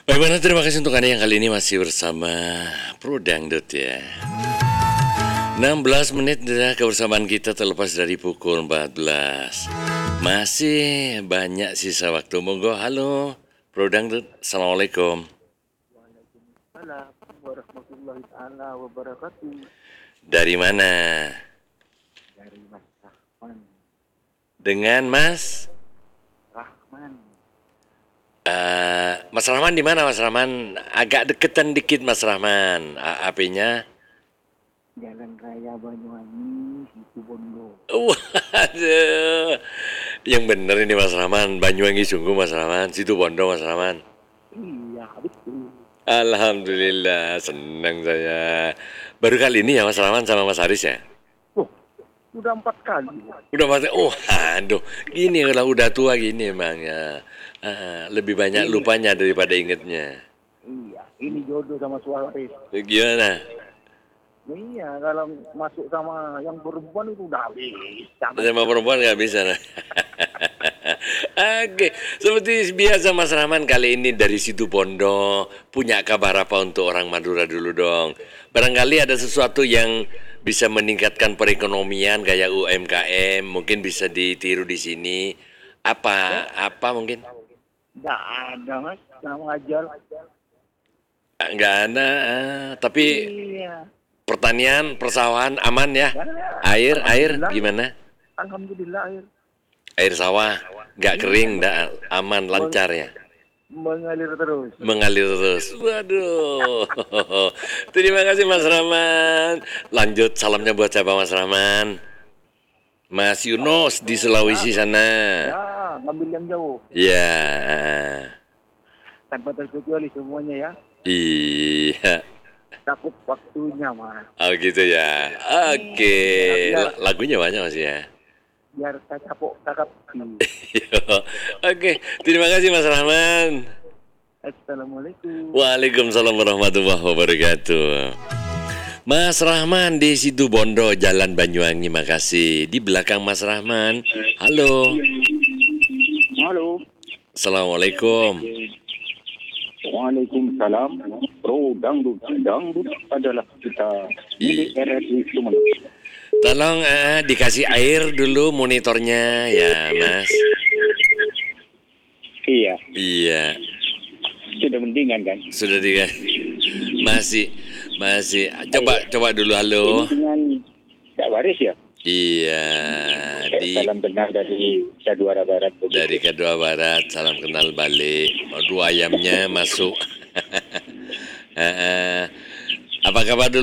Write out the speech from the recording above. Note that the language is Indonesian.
Bagaimana, terima kasih untuk Anda yang kali ini masih bersama Pro Dangdut ya. 16 menit dah kebersamaan kita terlepas dari pukul 14. Masih banyak sisa waktu. Monggo, halo Pro Dangdut, Assalamualaikum. Waalaikumsalam warahmatullahi taala wabarakatuh. Dari mana? Dari Mas Rahman. Dengan Mas? Rahman. Mas Rahman di mana Mas Rahman? Agak deketan dikit Mas Rahman. HP-nya. Jalan Raya Banyuwangi, Situ Bondo. Waduh, yang bener ini Mas Rahman. Banyuwangi sungguh Mas Rahman. Situ Bondo Mas Rahman. Iya, betul. Alhamdulillah, senang saya. Baru kali ini ya Mas Rahman sama Mas Haris ya? Oh, udah 4 kali. Udah mati. Oh, aduh. Gini kalau udah tua gini emang ya. Lebih banyak lupanya daripada ingetnya. Iya, ini jodoh sama Suarez. Gimana? Iya, kalau masuk sama yang perempuan itu udah habis. Sama perempuan nggak bisa. Nah. Oke, seperti biasa Mas Rahman kali ini dari Situ Bondo. Punya kabar apa untuk orang Madura dulu dong? Barangkali ada sesuatu yang bisa meningkatkan perekonomian kayak UMKM, mungkin bisa ditiru di sini. Apa mungkin? Nggak ada, Mas. Sama aja. Nggak ada, tapi Iya. pertanian, persawahan aman ya? Air gimana? Alhamdulillah air. Air sawah nggak kering, nggak aman, lancar ya? Mengalir terus. Mengalir terus. Waduh. Terima kasih Mas Rahman. Lanjut salamnya buat siapa Mas Rahman? Mas Yunus di Sulawesi sana. Ya, ngambil yang jauh. Ya. Tanpa terkecuali semuanya ya. Iya. Takut waktunya, Mas. Oh gitu ya. Oke. Lagunya banyak Mas ya. Biar tak capok takap. Oke. Terima kasih Mas Rahman. Assalamualaikum. Waalaikumsalam warahmatullahi wabarakatuh. Mas Rahman di Situ Bondo, Jalan Banyuwangi, makasih. Di belakang Mas Rahman. Halo. Halo. Assalamualaikum. Waalaikumsalam. Pro Dangdut adalah kita milik RRI Sumeneb. Tolong dikasih air dulu monitornya ya Mas. Iya, Iya. sudah mendingan kan? Sudah masih. Coba dulu halo. Ini dengan Kak Waris ya? Iya. Salam kenal dari Kadwara Barat. Dari Kedua Barat, salam kenal balik. Dua ayamnya masuk. Apa kabar dulu?